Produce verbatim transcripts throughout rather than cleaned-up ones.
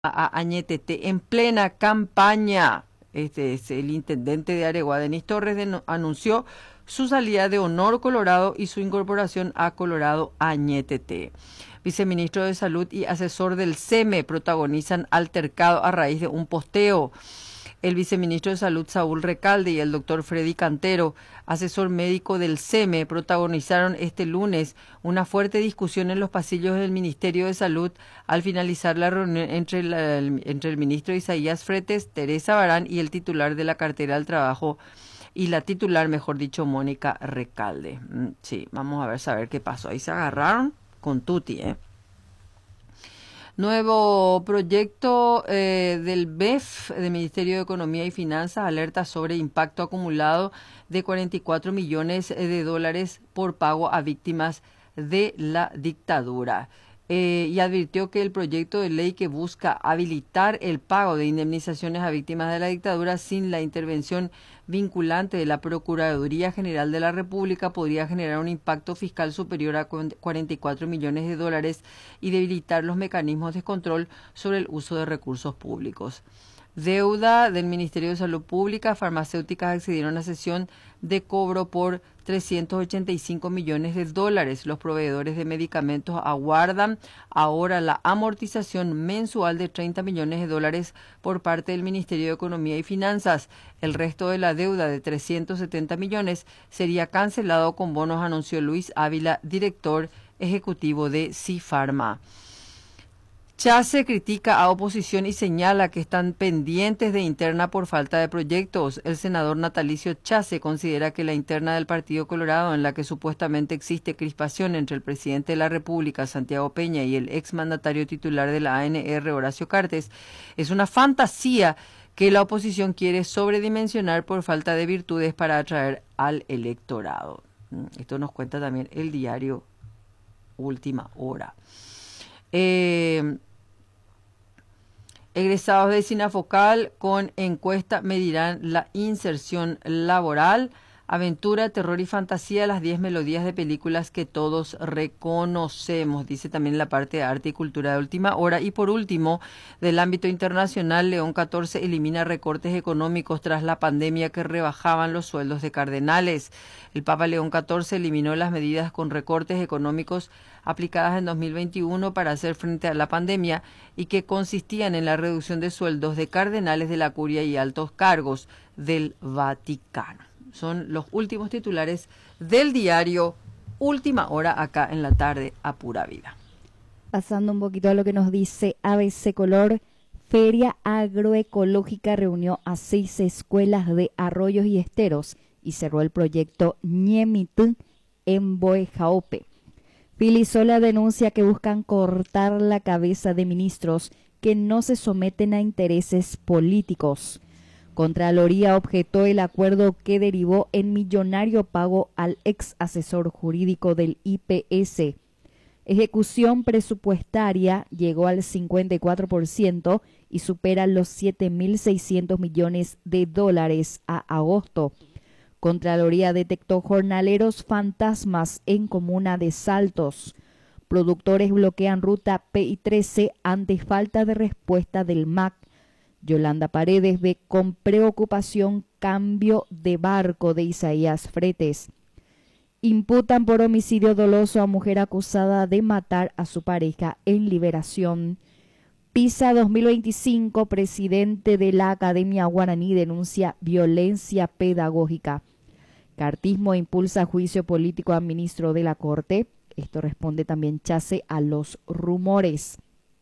a Añetete en plena campaña. Este es el intendente de Areguá, Denis Torres, de, anunció su salida de Honor Colorado y su incorporación a Colorado Añetete. Viceministro de Salud y asesor del C E M E protagonizan altercado a raíz de un posteo. El viceministro de Salud, Saúl Recalde, y el doctor Freddy Cantero, asesor médico del C E M E, protagonizaron este lunes una fuerte discusión en los pasillos del Ministerio de Salud al finalizar la reunión entre, la, entre el ministro Isaías Fretes, Teresa Barán y el titular de la cartera del trabajo, y la titular, mejor dicho, Mónica Recalde. Sí, vamos a ver, saber qué pasó. Ahí se agarraron con tuti, ¿eh? Nuevo proyecto eh, del B E F, del Ministerio de Economía y Finanzas, alerta sobre impacto acumulado de cuarenta y cuatro millones de dólares por pago a víctimas de la dictadura. Eh, y advirtió que el proyecto de ley que busca habilitar el pago de indemnizaciones a víctimas de la dictadura sin la intervención vinculante de la Procuraduría General de la República podría generar un impacto fiscal superior a cuarenta y cuatro millones de dólares y debilitar los mecanismos de control sobre el uso de recursos públicos. Deuda del Ministerio de Salud Pública, farmacéuticas accedieron a sesión de cobro por trescientos ochenta y cinco millones de dólares. Los proveedores de medicamentos aguardan ahora la amortización mensual de treinta millones de dólares por parte del Ministerio de Economía y Finanzas. El resto de la deuda de trescientos setenta millones sería cancelado con bonos, anunció Luis Ávila, director ejecutivo de Cifarma. Chase critica a oposición y señala que están pendientes de interna por falta de proyectos. El senador natalicio Chase considera que la interna del Partido Colorado, en la que supuestamente existe crispación entre el presidente de la República, Santiago Peña, y el exmandatario titular de la A N R, Horacio Cartes, es una fantasía que la oposición quiere sobredimensionar por falta de virtudes para atraer al electorado. Esto nos cuenta también el diario Última Hora. Eh... Egresados de Sinafocal con encuesta medirán la inserción laboral. Aventura, terror y fantasía, las diez melodías de películas que todos reconocemos, dice también la parte de arte y cultura de Última Hora. Y por último, del ámbito internacional, León catorce elimina recortes económicos tras la pandemia que rebajaban los sueldos de cardenales. El Papa León catorce eliminó las medidas con recortes económicos aplicadas en dos mil veintiuno para hacer frente a la pandemia y que consistían en la reducción de sueldos de cardenales de la curia y altos cargos del Vaticano. Son los últimos titulares del diario Última Hora acá en la tarde a pura vida. Pasando un poquito a lo que nos dice A B C Color, Feria Agroecológica reunió a seis escuelas de arroyos y esteros y cerró el proyecto Ñemitú en Boejaope. Filisola denuncia que buscan cortar la cabeza de ministros que no se someten a intereses políticos. Contraloría objetó el acuerdo que derivó en millonario pago al ex asesor jurídico del I P S. Ejecución presupuestaria llegó al cincuenta y cuatro por ciento y supera los siete mil seiscientos millones de dólares a agosto. Contraloría detectó jornaleros fantasmas en comuna de Saltos. Productores bloquean ruta P I trece ante falta de respuesta del M A C. Yolanda Paredes ve con preocupación cambio de barco de Isaías Fretes. Imputan por homicidio doloso a mujer acusada de matar a su pareja en Liberación. PISA dos mil veinticinco, presidente de la Academia Guaraní denuncia violencia pedagógica. Cartismo impulsa juicio político a ministro de la Corte. Esto responde también Chase a los rumores.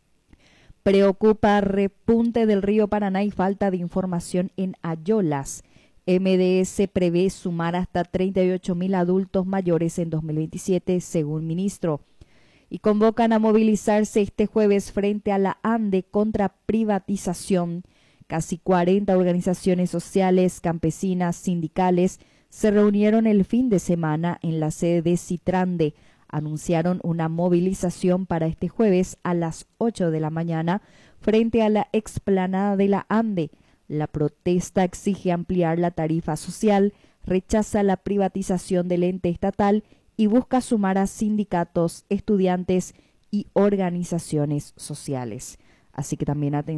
Preocupa repunte del río Paraná y falta de información en Ayolas. M D S prevé sumar hasta treinta y ocho mil adultos mayores en dos mil veintisiete, según ministro. Y convocan a movilizarse este jueves frente a la ANDE contra privatización. Casi cuarenta organizaciones sociales, campesinas, sindicales se reunieron el fin de semana en la sede de Citrande. Anunciaron una movilización para este jueves a las ocho de la mañana frente a la explanada de la ANDE. La protesta exige ampliar la tarifa social, rechaza la privatización del ente estatal y busca sumar a sindicatos, estudiantes y organizaciones sociales. Así que también atención.